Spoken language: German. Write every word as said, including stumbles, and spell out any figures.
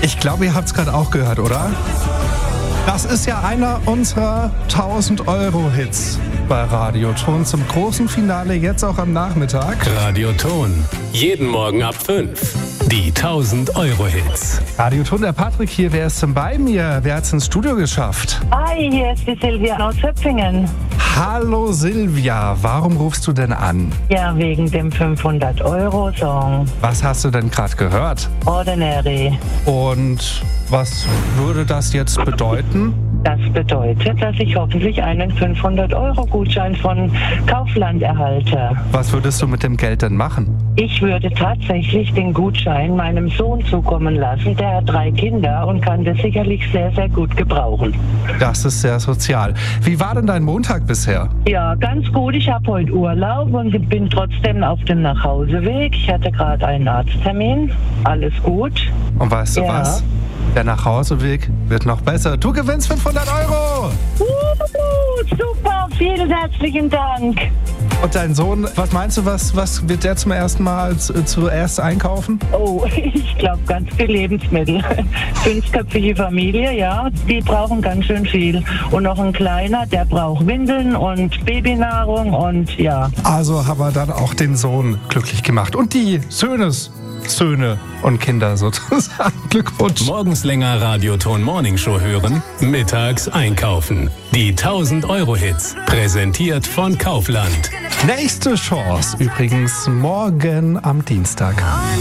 Ich glaube, ihr habt es gerade auch gehört, oder? Das ist ja einer unserer tausend Euro Hits bei Radioton zum großen Finale, jetzt auch am Nachmittag. Radioton, jeden Morgen ab fünf. Die tausend Euro Hits. Radioton, der Patrick hier, wer ist denn bei mir? Wer hat es ins Studio geschafft? Hi, hier ist die Silvia aus Höpfingen. Hallo Silvia, warum rufst du denn an? Ja, wegen dem fünfhundert Euro Song. Was hast du denn gerade gehört? Ordinary. Und was würde das jetzt bedeuten? Das bedeutet, dass ich hoffentlich einen fünfhundert Euro Gutschein von Kaufland erhalte. Was würdest du mit dem Geld denn machen? Ich würde tatsächlich den Gutschein meinem Sohn zukommen lassen. Der hat drei Kinder und kann das sicherlich sehr, sehr gut gebrauchen. Das ist sehr sozial. Wie war denn dein Montag bisher? Ja, ganz gut. Ich habe heute Urlaub und bin trotzdem auf dem Nachhauseweg. Ich hatte gerade einen Arzttermin. Alles gut. Und weißt du Ja. was? Der Nachhauseweg wird noch besser. Du gewinnst fünfhundert Euro! Uh, super, vielen herzlichen Dank. Und dein Sohn, was meinst du, was, was wird der zum ersten Mal zu, zuerst einkaufen? Oh, ich glaube ganz viel Lebensmittel. Fünfköpfige Familie, ja, die brauchen ganz schön viel. Und noch ein kleiner, der braucht Windeln und Babynahrung und ja. Also haben wir dann auch den Sohn glücklich gemacht. Und die Söhnes, Söhne und Kinder sozusagen. Glückwunsch. Morgens länger Radioton Morning Show hören, mittags einkaufen. Die tausend Euro Hits, präsentiert von Kaufland. Nächste Chance übrigens morgen am Dienstag.